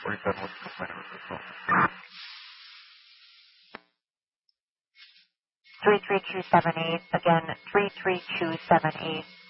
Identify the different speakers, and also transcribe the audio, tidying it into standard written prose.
Speaker 1: 47, what's the complaint with this phone?
Speaker 2: 33278, again, 33278.